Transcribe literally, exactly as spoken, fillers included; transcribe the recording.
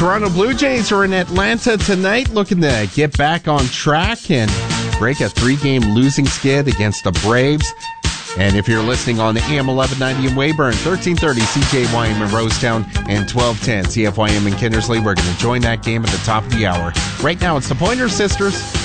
Toronto Blue Jays are in Atlanta tonight, looking to get back on track and break a three-game losing skid against the Braves. And if you're listening on the A M eleven ninety in Weyburn, thirteen thirty C J Y M in Rosetown, and twelve ten C F Y M in Kindersley, we're going to join that game at the top of the hour. Right now, it's the Pointer Sisters